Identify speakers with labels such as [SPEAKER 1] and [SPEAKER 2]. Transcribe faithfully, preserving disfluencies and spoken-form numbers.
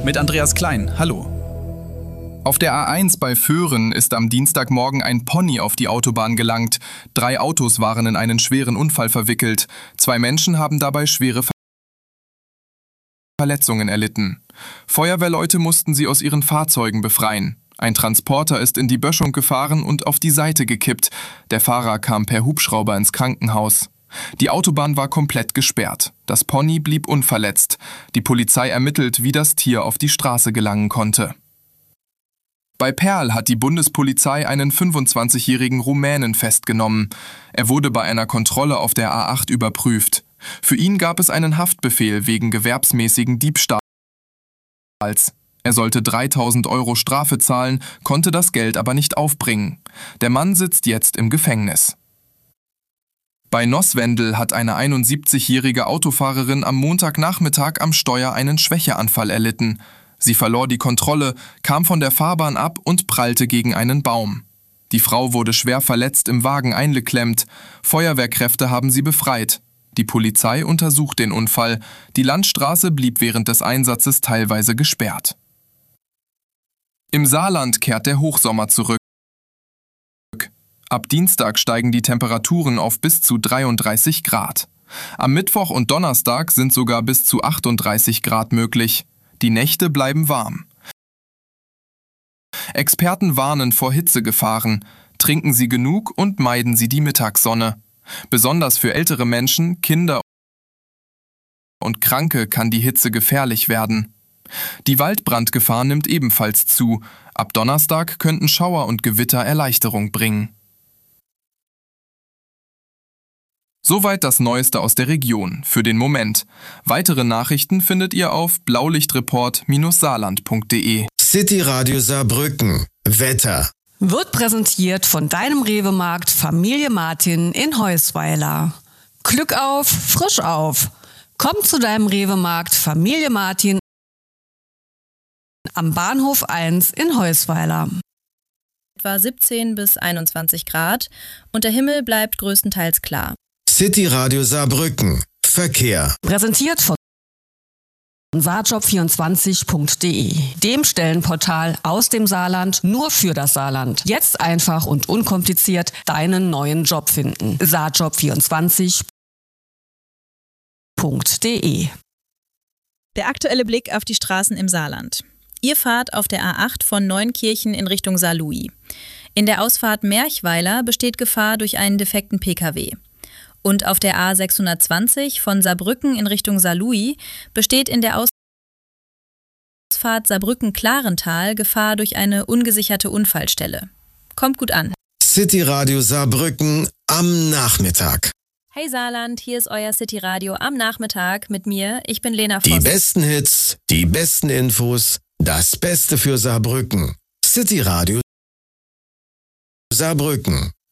[SPEAKER 1] mit Andreas Klein. Hallo. Auf der A eins bei Föhren ist am Dienstagmorgen ein Pony auf die Autobahn gelangt. Drei Autos waren in einen schweren Unfall verwickelt. Zwei Menschen haben dabei schwere Verletzungen erlitten. Feuerwehrleute mussten sie aus ihren Fahrzeugen befreien. Ein Transporter ist in die Böschung gefahren und auf die Seite gekippt. Der Fahrer kam per Hubschrauber ins Krankenhaus. Die Autobahn war komplett gesperrt. Das Pony blieb unverletzt. Die Polizei ermittelt, wie das Tier auf die Straße gelangen konnte. Bei Perl hat die Bundespolizei einen fünfundzwanzigjährigen Rumänen festgenommen. Er wurde bei einer Kontrolle auf der A acht überprüft. Für ihn gab es einen Haftbefehl wegen gewerbsmäßigen Diebstahls. Er sollte dreitausend Euro Strafe zahlen, konnte das Geld aber nicht aufbringen. Der Mann sitzt jetzt im Gefängnis. Bei Nosswendel hat eine einundsiebzigjährige Autofahrerin am Montagnachmittag am Steuer einen Schwächeanfall erlitten. Sie verlor die Kontrolle, kam von der Fahrbahn ab und prallte gegen einen Baum. Die Frau wurde schwer verletzt im Wagen eingeklemmt. Feuerwehrkräfte haben sie befreit. Die Polizei untersucht den Unfall. Die Landstraße blieb während des Einsatzes teilweise gesperrt. Im Saarland kehrt der Hochsommer zurück. Ab Dienstag steigen die Temperaturen auf bis zu dreiunddreißig Grad. Am Mittwoch und Donnerstag sind sogar bis zu achtunddreißig Grad möglich. Die Nächte bleiben warm. Experten warnen vor Hitzegefahren. Trinken Sie genug und meiden Sie die Mittagssonne. Besonders für ältere Menschen, Kinder und Kranke kann die Hitze gefährlich werden. Die Waldbrandgefahr nimmt ebenfalls zu. Ab Donnerstag könnten Schauer und Gewitter Erleichterung bringen. Soweit das Neueste aus der Region, für den Moment. Weitere Nachrichten findet ihr auf blaulichtreport Bindestrich saarland Punkt de.
[SPEAKER 2] City Radio Saarbrücken. Wetter.
[SPEAKER 3] Wird präsentiert von deinem Rewe-Markt Familie Martin in Heusweiler. Glück auf, frisch auf. Komm zu deinem Rewe-Markt Familie Martin am Bahnhof eins in Heusweiler.
[SPEAKER 4] Etwa siebzehn bis einundzwanzig Grad und der Himmel bleibt größtenteils klar.
[SPEAKER 2] City Radio Saarbrücken. Verkehr.
[SPEAKER 3] Präsentiert von saarjob vierundzwanzig Punkt de, dem Stellenportal aus dem Saarland nur für das Saarland. Jetzt einfach und unkompliziert deinen neuen Job finden. saarjob vierundzwanzig Punkt de.
[SPEAKER 4] Der aktuelle Blick auf die Straßen im Saarland. Ihr fahrt auf der A acht von Neunkirchen in Richtung Saarlouis. In der Ausfahrt Merchweiler besteht Gefahr durch einen defekten P K W. Und auf der A sechshundertzwanzig von Saarbrücken in Richtung Saarlouis besteht in der Ausfahrt Saarbrücken-Klarental Gefahr durch eine ungesicherte Unfallstelle. Kommt gut an.
[SPEAKER 2] City Radio Saarbrücken am Nachmittag.
[SPEAKER 4] Hey Saarland, hier ist euer City Radio am Nachmittag mit mir. Ich bin Lena Voss.
[SPEAKER 2] Die besten Hits, die besten Infos, das Beste für Saarbrücken. City Radio Saarbrücken.